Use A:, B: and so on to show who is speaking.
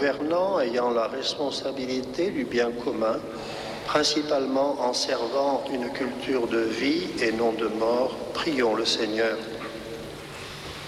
A: gouvernants ayant la responsabilité du bien commun, principalement en servant une culture de vie et non de mort, prions le Seigneur.